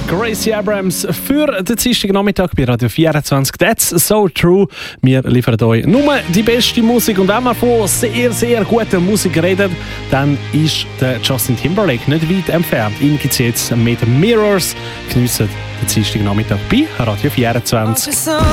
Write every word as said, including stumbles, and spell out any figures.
Gracie Abrams für den Dienstag Nachmittag bei Radio vierundzwanzig. That's so true. Wir liefern euch nur die beste Musik. Und wenn wir von sehr, sehr guter Musik reden, dann ist der Justin Timberlake nicht weit entfernt. Ihn gibt es jetzt mit Mirrors. Geniessen den Dienstag Nachmittag bei Radio vierundzwanzig.